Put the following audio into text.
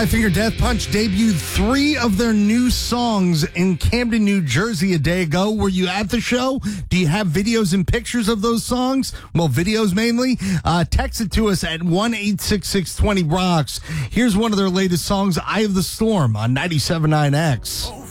Five Finger Death Punch debuted 3 of their new songs in Camden, New Jersey a day ago. Were you at the show? Do you have videos and pictures of those songs? Well, videos mainly. Text it to us at 1-866-20-ROCKS. Here's one of their latest songs, Eye of the Storm, on 97.9X.